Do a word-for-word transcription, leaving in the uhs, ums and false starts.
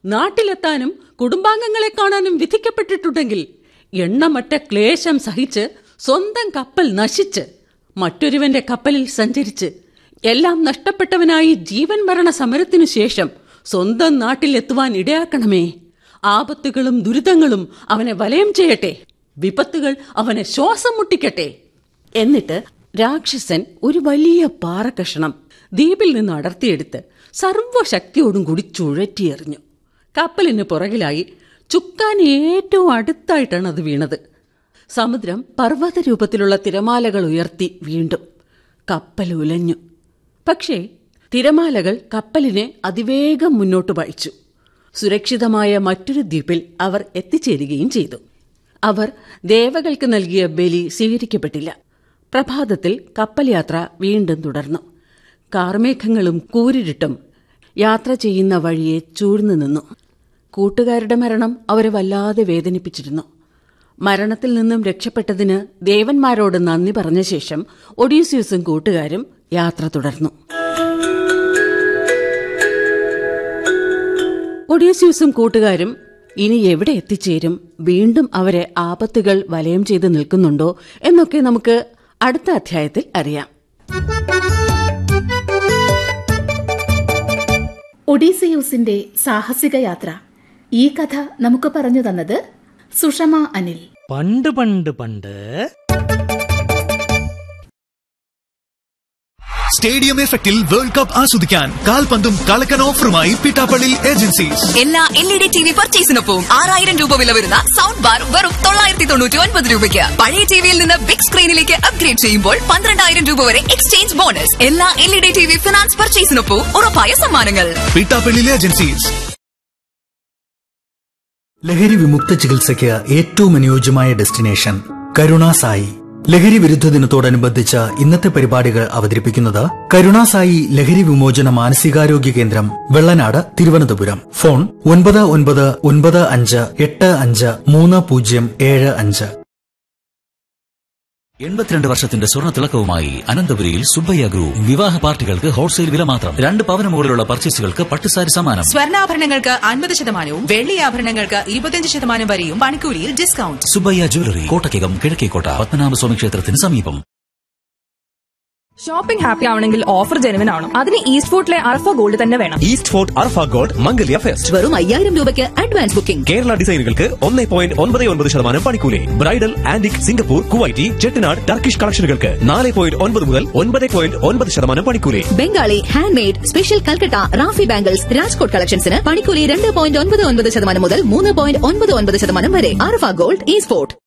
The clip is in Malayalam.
നാട്ടിലെത്താനും കുടുംബാംഗങ്ങളെ കാണാനും വിധിക്കപ്പെട്ടിട്ടുണ്ടെങ്കിൽ എണ്ണമറ്റ ക്ലേശം സഹിച്ച് സ്വന്തം കപ്പൽ നശിച്ച് മറ്റൊരുവന്റെ കപ്പലിൽ സഞ്ചരിച്ച് എല്ലാം നഷ്ടപ്പെട്ടവനായി ജീവൻ മരണ സമരത്തിനു ശേഷം സ്വന്തം നാട്ടിലെത്തുവാൻ ഇടയാക്കണമേ. ആപത്തുകളും ദുരിതങ്ങളും അവനെ വലയം ചെയ്യട്ടെ, വിപത്തുകൾ അവനെ ശ്വാസം മുട്ടിക്കട്ടെ. എന്നിട്ട് രാക്ഷസൻ ഒരു വലിയ പാറക്കഷണം ദ്വീപിൽ നിന്ന് അടർത്തിയെടുത്ത് സർവശക്തിയോടും കൂടി ചുഴറ്റിയെറിഞ്ഞു. കപ്പലിന് പുറകിലായി ചുക്കാൻ ഏറ്റവും അടുത്തായിട്ടാണ് അത് വീണത്. സമുദ്രം പർവ്വത രൂപത്തിലുള്ള തിരമാലകൾ ഉയർത്തി വീണ്ടും കപ്പൽ ഉലഞ്ഞു. പക്ഷേ തിരമാലകൾ കപ്പലിനെ അതിവേഗം മുന്നോട്ട് പായിച്ചു. സുരക്ഷിതമായ മറ്റൊരു ദ്വീപിൽ അവർ എത്തിച്ചേരുകയും ചെയ്തു. അവർ ദേവകൾക്ക് നൽകിയ ബലി സ്വീകരിക്കപ്പെട്ടില്ല. പ്രഭാതത്തിൽ കപ്പൽ യാത്ര വീണ്ടും തുടർന്നു. കാർമേഘങ്ങളും കൂരിരുട്ടും യാത്ര ചെയ്യുന്ന വഴിയെ ചൂഴ്ന്നു നിന്നു. കൂട്ടുകാരുടെ മരണം അവരെ വല്ലാതെ വേദനിപ്പിച്ചിരുന്നു. മരണത്തിൽ നിന്നും രക്ഷപ്പെട്ടതിന് ദേവന്മാരോട് നന്ദി പറഞ്ഞ ശേഷം ഒഡീസിയസും കൂട്ടുകാരും യാത്ര തുടർന്നു. ഒഡീസിയസും കൂട്ടുകാരും ഇനി എവിടെ എത്തിച്ചേരും, വീണ്ടും അവരെ ആപത്തുകൾ വലയം ചെയ്ത് നിൽക്കുന്നുണ്ടോ എന്നൊക്കെ നമുക്ക് അടുത്ത അധ്യായത്തിൽ അറിയാം. ഒഡീസിയൂസിന്റെ സാഹസിക യാത്ര. ഈ കഥ നമുക്ക് പറഞ്ഞു തന്നത് സുഷമ അനിൽ. പണ്ട് പണ്ട് പണ്ട് സ്റ്റേഡിയം എഫക്റ്റിൽ വേൾഡ് കപ്പ് ആസ്വദിക്കാൻ കാൽപന്തും കളക്കൻ ഓഫറുമായി പിട്ടാപ്പള്ളി ഏജൻസീസ്. എല്ലാ L E D T V പർച്ചേസിനൊപ്പം ആറായിരം രൂപ വില വരുന്ന സൗണ്ട് ബാർ വെറും തൊള്ളായിരത്തി തൊണ്ണൂറ്റി ഒൻപത് രൂപയ്ക്ക്. പഴയ ടിവിയിൽ നിന്ന് ബിഗ് സ്ക്രീനിലേക്ക് അപ്ഗ്രേഡ് ചെയ്യുമ്പോൾ പന്ത്രണ്ടായിരം രൂപ വരെ എക്സ്ചേഞ്ച് ബോണസ്. എല്ലാ L E D T V finance പർച്ചേസിനൊപ്പം ഉറപ്പായ സമ്മാനങ്ങൾ. പിട്ടാപ്പള്ളി ഏജൻസീസ്. ലഹരി വിമുക്ത ചികിത്സയ്ക്ക് ഏറ്റവും അനുയോജ്യമായ ഡെസ്റ്റിനേഷൻ കരുണാസായി. ലഹരി വിരുദ്ധ ദിനത്തോടനുബന്ധിച്ച് ഇന്നത്തെ പരിപാടികൾ അവതരിപ്പിക്കുന്നത് കരുണാസായി ലഹരി വിമോചന മാനസികാരോഗ്യ കേന്ദ്രം, വെള്ളനാട്, തിരുവനന്തപുരം. ഫോൺ ഒൻപത് ഒൻപത് ഒൻപത് അഞ്ച് എട്ട് അഞ്ച് മൂന്ന് പൂജ്യം ഏഴ് അഞ്ച്. എൺപത്തിരണ്ട് വർഷത്തിന്റെ സ്വർണ്ണ തിളക്കവുമായി അനന്തപുരിയിൽ സുബ്ബയ്യ ഗ്രൂപ്പ്. വിവാഹ പാർട്ടികൾക്ക് ഹോൾസെയിൽ വില മാത്രം. രണ്ട് പവന് മുകളിലുള്ള പർച്ചേസുകൾക്ക് പട്ടുസാരി സമ്മാനം. സ്വർണ്ണാഭരണങ്ങൾക്ക് അൻപത് ശതമാനവും വെള്ളി ആഭരണങ്ങൾക്ക് ഇരുപത്തിയഞ്ച് ശതമാനം വരെയും പണിക്കൂലിയിൽ ഡിസ്കൗണ്ട്. സുബ്ബയ്യ ജ്വല്ലറി, കോട്ടക്കകം, കിഴക്കേക്കോട്ട, പത്മനാഭസ്വാമി ക്ഷേത്രത്തിന് സമീപം. ഷോപ്പിംഗ് ഹാപ്പി ആവണമെങ്കിൽ ഓഫർ ജെനുവിൻ ആവണം. അതിന് ഈസ്റ്റ് ഫോർട്ടിലെ അർഫ ഗോൾഡ് തന്നെ വേണം. ഈസ്റ്റ് ഫോർട്ട് അർഫ ഗോൾഡ് മംഗല്യ ഫെസ്റ്റ്. വെറും അയ്യായിരം രൂപയ്ക്ക് അഡ്വാൻസ് ബുക്കിംഗ്. കേരള ഡിസൈനുകൾക്ക് ഒന്ന് പോയിന്റ് ഒൻപത് ഒൻപത് ശതമാനം പണിക്കൂലി. Bridal, antique, Singapore, Kuwaiti, Chettinad, Turkish കളക്ഷനുകൾക്ക് നാല് പോയിന്റ് ഒൻപത് മുതൽ ഒൻപത് പോയിന്റ് ഒൻപത് ശതമാനം പണിക്കൂലി. Bengali, hand made, special Calcutta, Rafi bangles, Rajkot കളക്ഷൻസിന് പണിക്കൂലി രണ്ട് പോയിന്റ് ഒൻപത് ഒൻപത് ശതമാനം മുതൽ മൂന്ന് പോയിന്റ് ഒൻപത് ഒൻപത് ശതമാനം വരെ. Arfa gold, east fort.